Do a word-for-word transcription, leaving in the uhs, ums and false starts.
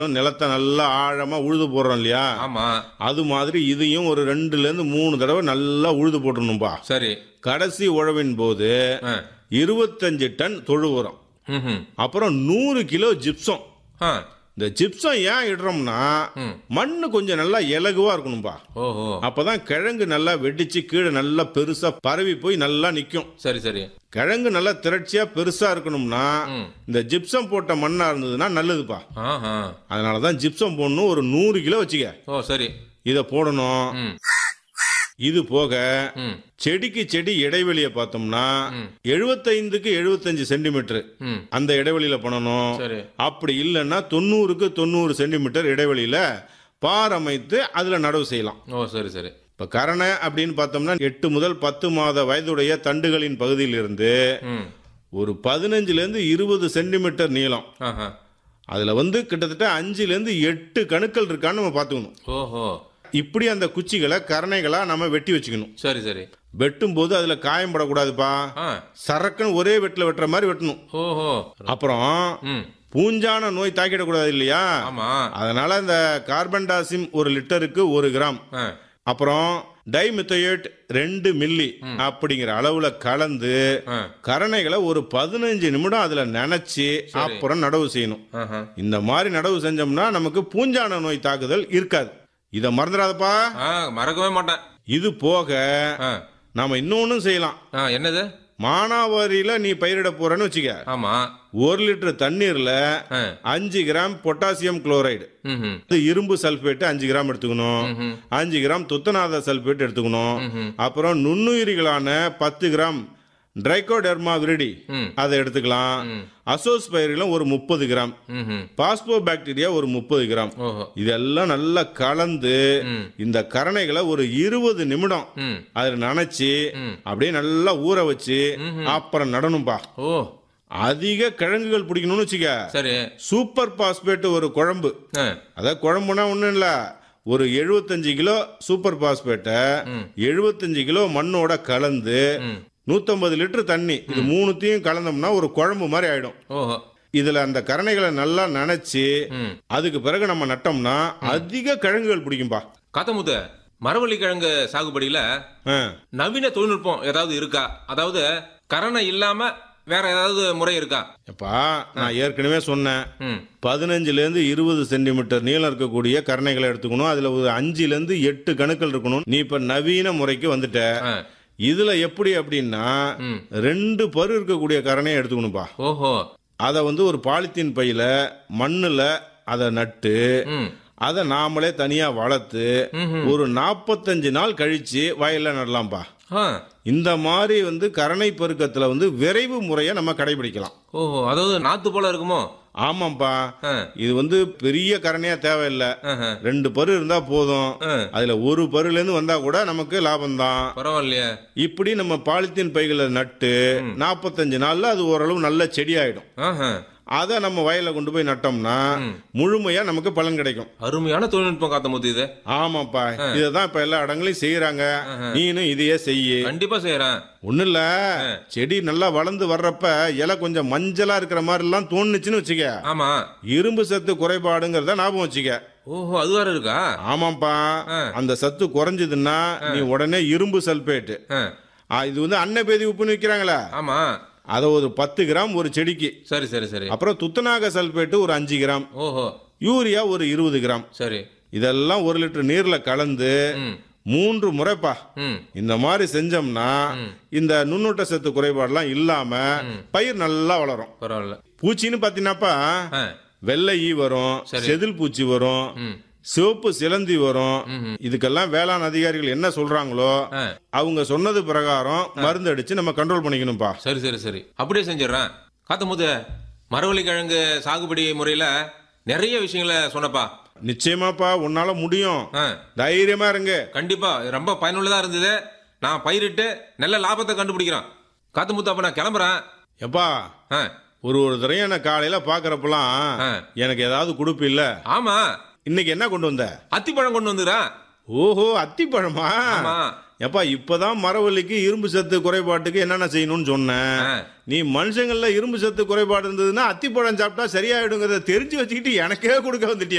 நிலத்தை நல்லா ஆழமா உழுது போடுறோம் இல்லையா? ஆமா. அது மாதிரி இதையும் ஒரு ரெண்டுல இருந்து மூணு தடவை நல்லா உழுது போட்டுணும்பா. சரி. கடைசி உழவின் போது ஆ. இருபத்தஞ்சு டன் தொழு உரம், ம்ஹும். அப்புறம் நூறு கிலோ ஜிப்சம். ஆ. இந்த ஜிப்சம் ஏன் இடுறோம்னா ம். மண்ணு கொஞ்சம் நல்லா இலகுவா இருக்கணும்பா. ஓஹோ. அப்பதான் கிழங்கு நல்லா வெடிச்சு கீழே நல்லா பெருசா பரவி போய் நல்லா நிக்கும். சரி சரி. கிழங்கு நல்லா திரட்சியா பெருசா இருக்கணும்னா ம். இந்த ஜிப்சம் போட்ட மண்ணா இருந்ததுன்னா நல்லதுப்பா. ஆஹா. அதனாலதான் ஜிப்சம் போடணும். ஒரு நூறு கிலோ வச்சுக்க. ஓ சரி. இத போடணும். ம். இது போக ம். செடிக்கு செடி இடைவெளியை பார்த்தோம்னா ம். எழுபத்தைந்துக்கு எழுபத்தஞ்சு சென்டிமீட்டர் ம். அந்த இடைவெளியில பண்ணணும். சரி. அப்படி இல்லைன்னா தொண்ணூறுக்கு தொண்ணூறு சென்டிமீட்டர் இடைவெளியில பார் அமைத்து அதுல நடவு செய்யலாம். ஓ சரி சரி. இப்ப கரணை அப்படின்னு பார்த்தோம்னா எட்டு முதல் பத்து மாத வயதுடைய தண்டுகளின் பகுதியில் இருந்து ம். ஒரு பதினஞ்சுல இருந்து இருபது சென்டிமீட்டர் நீளம், ஆஹா. அதுல வந்து கிட்டத்தட்ட அஞ்சுல இருந்து எட்டு கணுக்கள் இருக்கான்னு நம்ம பாத்துக்கணும். ஓஹோ. இப்படி அந்த குச்சிகளை கரணைகளா நம்ம வெட்டி வச்சுக்கணும். சரி சரி. வெட்டும் போது அதுல காயம் படக்கூடாதுப்பா. ஆ. சரக்குன்னு ஒரே வெட்டில வெட்டுற மாதிரி வெட்டணும். ஓஹோ. அப்புறம் ம். பூஞ்சான நோய் தாக்கிடக்கூடாது இல்லையா? ஆமா. அதனால இந்த கார்பன்டாசிம் ஒரு லிட்டருக்கு ஒரு கிராம், ஆ. அப்புறம் டைமித்தோயேட் ரெண்டு மில்லி அப்படிங்கிற அளவுல கலந்து ஆ. கரணைகளை ஒரு பதினஞ்சு நிமிடம் அதுல நனைச்சு அப்புறம் நடவு செய்யணும். ஆஹா. இந்த மாதிரி நடவு செஞ்சோம்னா நமக்கு பூஞ்சான நோய் தாக்குதல் இருக்காது. இத மறந்துடாதப்பா. ஆ, மறக்கவே மாட்டேன். இது போக ஆ. நாம இன்னொன்னும் செய்யலாம். ஆ, என்னது? மானாவாரியில நீ பயிரிட போறன்னு வச்சுக்க. ஆமா. ஒரு லிட்டர் தண்ணீர்ல ஆ. அஞ்சு கிராம் பொட்டாசியம் குளோரைடு, ம்ஹும். இரும்பு சல்பேட் அஞ்சு கிராம் எடுத்துக்கணும். ம்ஹும். அஞ்சு கிராம் துத்தநாத சல்பேட் எடுத்துக்கணும். ம்ஹும். அப்புறம் நுண்ணுயிரிகளான பத்து கிராம் ட்ரைகோடெர்மா விரிடி ம். அதை எடுத்துக்கலாம். ம். அசோஸ்பைரிலம் ஒரு முப்பது கிராம், ம்ஹும். பாஸ்போ பாக்டீரியா ஒரு முப்பது கிராம். ஓஹோ. இதெல்லாம் நல்லா கலந்து ம். இந்த கரணைகளை ஒரு இருபது நிமிடம் ம். அதுல நனைச்சு ம். அப்படியே நல்லா ஊற வச்சு ம்ஹும். அப்புறம் நடணும்பா. ஓ அதிக கிழங்குகள் பிடிக்கணும்னு வச்சுக்க. சரி. சூப்பர் பாஸ்பேட் ஒரு குழம்பு, ஆ. அதாவது குழம்புனா ஒண்ணும் இல்ல, ஒரு எழுபத்தஞ்சு கிலோ சூப்பர் பாஸ்பேட்டை ம். எழுபத்தஞ்சு கிலோ மண்ணோட கலந்து ம். நூத்தம்பது லிட்டர் தண்ணி இது மூணுத்தையும் கலந்தோம்னா ஒரு குழம்பு மாதிரி ஆயிடும். ஓஹோ. இதுல அந்த கரணைகளை நல்லா நனைச்சு ம். அதுக்கு பிறகு நம்ம நட்டோம்னா அதிக கிழங்குகள் பிடிக்கும்பா. காத்தமுத்து, மரவள்ளி கிழங்கு சாகுபடியில ஆ. நவீன தொழில்நுட்பம் ஏதாவது இருக்கா? அதாவது கரணை இல்லாம வேற ஏதாவது முறை இருக்கா? எப்பா நான் ஏற்கனவே சொன்னேன், ம். பதினஞ்சுல இருந்து இருபது சென்டிமீட்டர் நீளம் இருக்கக்கூடிய கரணைகளை எடுத்துக்கணும். அதுல ஒரு அஞ்சுல இருந்து எட்டு கணுக்கள் இருக்கணும். நீ இப்ப நவீன முறைக்கு வந்துட்ட. ஆ. இதுல எப்படி அப்படின்னா ம். ரெண்டு பரு இருக்கக்கூடிய கரணையை எடுத்துக்கணும்பா. ஓஹோ. அதை வந்து ஒரு பாலித்தீன் பையில மண்ணுல அதை நட்டு ம். அதை நாமளே தனியா வளர்த்து ம்ஹும். ஒரு நாற்பத்தஞ்சு நாள் கழிச்சு வயல்ல நடலாம்பா. ஆ. இந்த மாதிரி வந்து கரணை பெருக்கத்துல வந்து விரைவு முறையை நம்ம கடைபிடிக்கலாம். ஓஹோ, அதாவது நாத்து போல இருக்குமோ? ஆமாப்பா. ஆ. இது வந்து பெரிய கரணையா தேவையில்லை. ஆஹா. ரெண்டு பரு இருந்தா போதும். ஆ. அதுல ஒரு பருல இருந்து வந்தா கூட நமக்கு லாபம் தான். பரவாயில்லையே. இப்படி நம்ம பாலித்தீன் பைகளை நட்டு நாற்பத்தஞ்சு நாள்ல அது ஓரளவு நல்ல செடி ஆயிடும். ஆஹா. அதை நம்ம வயல்ல கொண்டு போய் நட்டோம்னா முழுமையா நமக்கு பலன் கிடைக்கும். அருமையான தொழில்நுட்பம் காத்தமுத்து இது. ஆமாப்பா, இதுதான் இப்ப எல்லா இடங்களையும் செய்யறாங்க. நீனும் இதையே செய்யு. கண்டிப்பா செய்யறேன். ஒண்ணு இல்ல, செடி நல்லா வளர்ந்து வர்றப்ப இலை கொஞ்சம் மஞ்சளா இருக்கிற மாதிரி எல்லாம் தோணுச்சுன்னு வச்சுக்க, ஆமா. இரும்பு சத்து குறைபாடுங்கிறத ஞாபகம் வச்சுக்க. ஓஹோ, அது வேற இருக்கா? ஆமாப்பா. அந்த சத்து குறைஞ்சதுன்னா நீ உடனே இரும்பு சல்பேட், இது வந்து அன்னபேதி உப்புன்னு விற்கிறாங்களா, ஆமா, அதை ஒரு பத்து கிராம் ஒரு செடிக்கு. சரி சரி சரி. அப்புறம் துத்தநாக சல்பேட் ஒரு அஞ்சு கிராம், ஓஹோ, யூரியா ஒரு இருபது கிராம். சரி. இதெல்லாம் ஒரு லிட்டர் நீர்ல கலந்து ம். மூன்று முறைப்பா ம். இந்த மாதிரி செஞ்சோம்னா இந்த நுண்ணூட்ட சத்து குறைபாடுலாம் இல்லாம பயிர் நல்லா வளரும். பரவாயில்ல. பூச்சின்னு பாத்தீங்கன்னாப்பா ஆ. வெள்ளை ஈ வரும், செதில் பூச்சி வரும், ம். சிவப்பு சிலந்தி வரும். இதுக்கெல்லாம் வேளாண் அதிகாரிகள் என்ன சொல்றாங்களோ ஆ. அவங்க சொன்னது பிரகாரம் மருந்து அடிச்சு நம்ம கண்ட்ரோல் பண்ணிக்கணும்பா. சரி சரி சரி, அப்படியே செஞ்சிடறேன். காத்தமுத்து, மரவள்ளி கிழங்கு சாகுபடி முறையில நிறைய விஷயங்களை சொன்னப்பா. நிச்சயமாப்பா, உன்னால முடியும். ஆ. தைரியமா இருங்க. கண்டிப்பா ரொம்ப பயனுள்ளதா இருந்தது. நான் பயிரிட்டு நல்ல லாபத்தை கண்டுபிடிக்கிறேன். காத்தமுத்து, அப்ப நான் கிளம்புறேன். எப்பா ஆ. ஒரு ஒரு தடவையும் நான் காலையில பாக்குறப்பெல்லாம் ஆ. எனக்கு ஏதாவது கொடுப்பு இல்ல. ஆமா, இன்னைக்கு என்ன கொண்டு வந்த? அத்திப்பழம் கொண்டு வந்துடுறேன். ஓஹோ, அத்திப்பழமா? ஆமா. எப்பா இப்பதான் மரவள்ளிக்கு இரும்பு சத்து குறைபாட்டுக்கு என்னென்ன செய்யணும்னு சொன்னேன். ஆ. நீ மனுஷங்கள்ல இரும்பு சத்து குறைபாடு இருந்ததுன்னா அத்திப்பழம் சாப்பிட்டா சரியாயிடுங்கிறத தெரிஞ்சு வச்சுக்கிட்டு எனக்கே கொடுக்க வந்துட்டியா